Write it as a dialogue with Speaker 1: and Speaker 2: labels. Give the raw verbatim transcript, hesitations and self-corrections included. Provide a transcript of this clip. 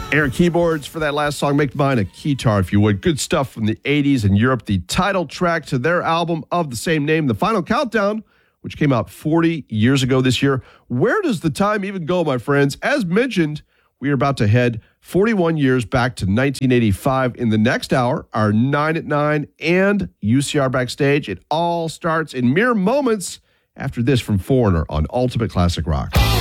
Speaker 1: Air keyboards for that last song. Make mine a keytar, if you would. Good stuff from the eighties in Europe. The title track to their album of the same name, The Final Countdown, which came out forty years ago this year. Where does the time even go, my friends? As mentioned, we are about to head forty-one years back to nineteen eighty-five in the next hour, our nine at nine and U C R Backstage. It all starts in mere moments after this from Foreigner on Ultimate Classic Rock.